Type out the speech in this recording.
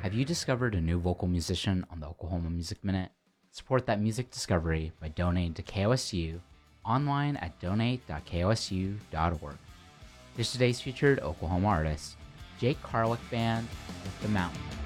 Have you discovered a new vocal musician on the Oklahoma Music Minute? Support that music discovery by donating to KOSU online at donate.kosu.org. Here's today's featured Oklahoma artist, Jake Carlick Band with The Mountain.